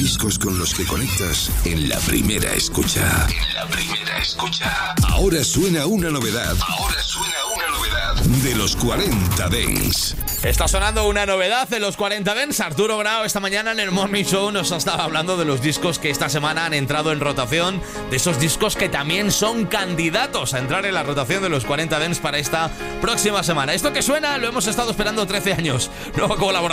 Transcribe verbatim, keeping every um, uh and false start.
discos con los que conectas en la primera escucha. En la primera escucha. Ahora suena una novedad. Ahora suena una novedad de los cuarenta Dance. Está sonando una novedad de los cuarenta Dance. Arturo Grau esta mañana en el Morning Show nos estaba hablando de los discos que esta semana han entrado en rotación, de esos discos que también son candidatos a entrar en la rotación de los cuarenta Dance para esta próxima semana. Esto que suena lo hemos estado esperando trece años. Nueva colaboración